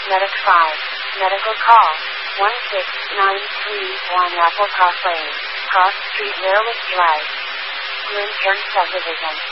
Medic 5. Medical call. 16931 Apple Cross Lane. Cross Street, Railway Drive. Glen Cairn Subdivision.